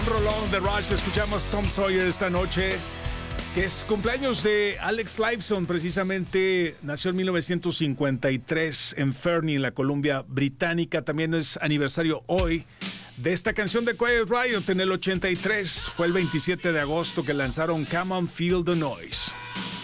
Un rolón de Rush. Escuchamos Tom Sawyer esta noche, que es cumpleaños de Alex Lifeson. Precisamente nació en 1953 en Fernie, en la Columbia Británica. También es aniversario hoy de esta canción de Quiet Riot en el 83. Fue el 27 de agosto que lanzaron Come On Feel the Noise.